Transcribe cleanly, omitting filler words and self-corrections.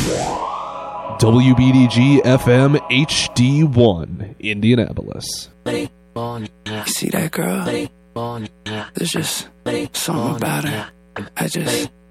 WBDG FM HD1, Indianapolis. You see that girl? There's just something about her. I just